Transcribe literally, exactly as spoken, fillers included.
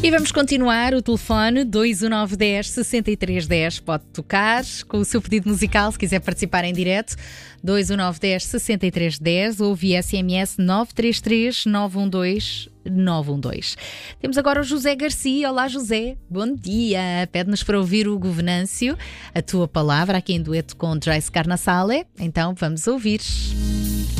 E vamos continuar. O telefone dois um nove um zero, seis três um zero pode tocar com o seu pedido musical, se quiser participar em direto. dois um nove um zero, seis três um zero ou via S M S nove três três, nove um dois, nove um dois. Temos agora o José Garcia. Olá, José. Bom dia. Pede-nos para ouvir o Venâncio, a tua palavra, aqui em dueto com Joyce Carnassale. Então vamos ouvir.